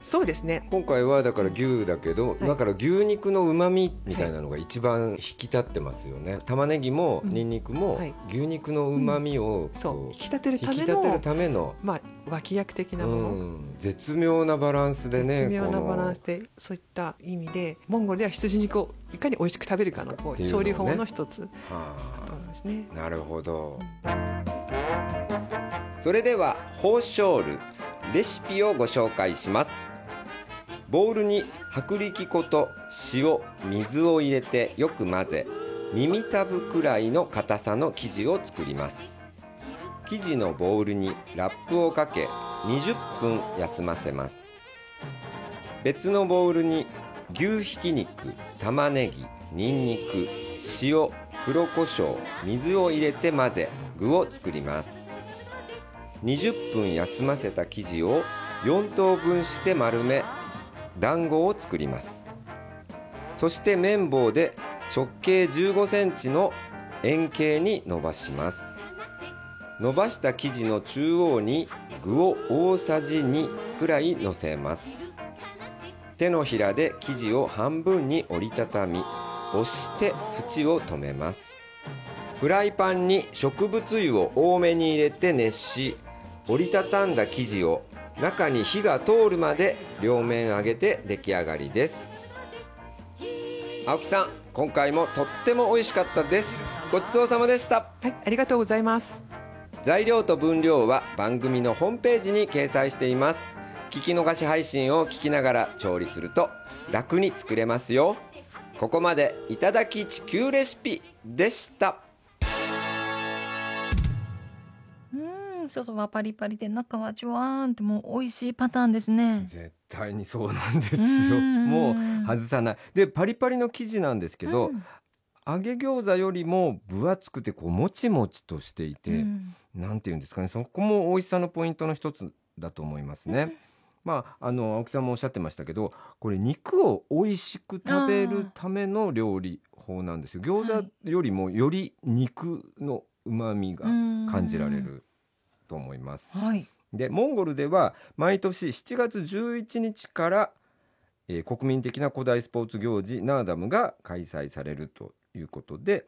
そうですね。 今回はだから牛だけど、 はい、 だから牛肉の旨味みたいなのが一番引き立ってますよね、はい、玉ねぎもニンニクも牛肉の旨味をそう引き立てるための、脇役的なもの、 絶妙なバランスでね、 絶妙なバランスで、そういった意味でモンゴルでは羊肉をいかに美味しく食べるかの調理法の一つだと思いますね。 なるほど。それではホーショールレシピをご紹介します。ボウルに薄力粉と塩、水を入れてよく混ぜ、耳たぶくらいの硬さの生地を作ります。生地のボウルにラップをかけ20分休ませます。別のボウルに牛ひき肉、玉ねぎ、にんにく、塩、黒胡椒、水を入れて混ぜ、具を作ります。20分休ませた生地を4等分して丸め、団子を作ります。そして麺棒で直径15センチの円形に伸ばします。伸ばした生地の中央に具を大さじ2くらい乗せます。手のひらで生地を半分に折りたたみ、押して縁を留めます。フライパンに植物油を多めに入れて熱し、折りたたんだ生地を中に火が通るまで両面揚げて出来上がりです。青木さん、今回もとっても美味しかったです。ごちそうさまでした。 はい、ありがとうございます。 材料と分量は番組のホームページに掲載しています。聞き逃し配信を聞きながら調理すると楽に作れますよ。ここまでいただき地球レシピでした。 外はパリパリで中はジュワーンって、もう美味しいパターンですね。 絶対にそうなんですよ。もう外さない。でパリパリの生地なんですけど、揚げ餃子よりも分厚くてもちもちとしていて、なんていうんですかね、そこも美味しさのポイントの一つだと思いますね。青木さんもおっしゃってましたけど、これ肉を美味しく食べるための料理法なんですよ。餃子よりもより肉の旨味が感じられると思います。でモンゴルでは毎年7月11日から、国民的な古代スポーツ行事ナーダムが開催されるということで、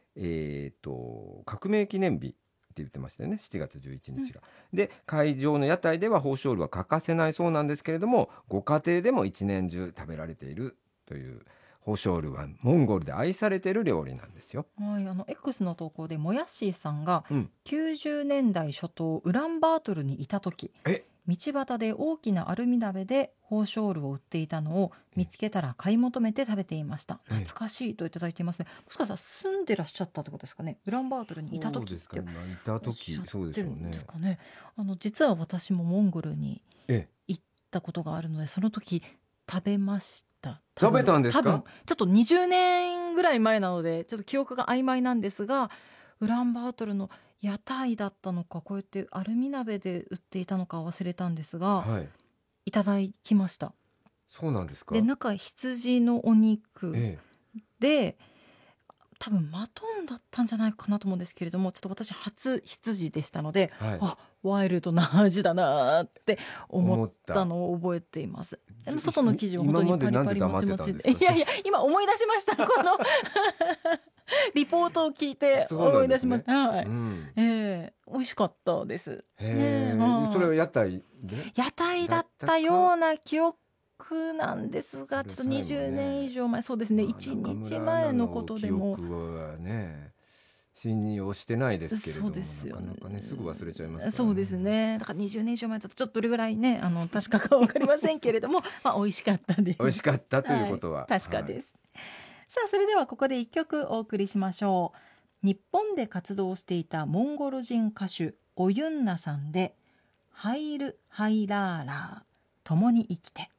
革命記念日って言ってましたよね、7月11日が。で会場の屋台ではホーショールは欠かせないそうなんですけれども、ご家庭でも一年中食べられているというホーショールはモンゴルで愛されている料理なんですよ。 X の投稿でもやっしーさんが、90年代初頭ウランバートルにいた時、道端で大きなアルミ鍋でホーショールを売っていたのを見つけたら買い求めて食べていました。懐かしいといただいていますね。もしかしたら住んでらっしゃったってことですかね。ウランバートルにいた時っておっしゃってるんですかね。実は私もモンゴルに行ったことがあるので、その時食べました。 食べたんですか？ 多分ちょっと20年ぐらい前なのでちょっと記憶が曖昧なんですが、ウランバートルの屋台だったのか、こうやってアルミ鍋で売っていたのか忘れたんですが、いただきました。 そうなんですか？ で中羊のお肉で、多分マトンだったんじゃないかなと思うんですけれども、ちょっと私初羊でしたので、ワイルドな味だなって思ったのを覚えています。外の生地を本当にパリパリもちもちで、今思い出しましたこのリポートを聞いて思い出しました。美味しかったです。 それは屋台で？ 屋台だったような記憶なんですが、ちょっと20年以上前、そうですね、1日前のことでも。 記憶はね、信用してないですけれども、なかなかすぐ忘れちゃいますからね。 そうですね。だから20年以上前だとちょっとどれぐらいね、確かかわかりませんけれども、美味しかったです。 美味しかったということは、 確かです。さあ、それではここで一曲お送りしましょう。日本で活動していたモンゴル人歌手オユンナさんで、ハイルハイラーラー、共に生きて。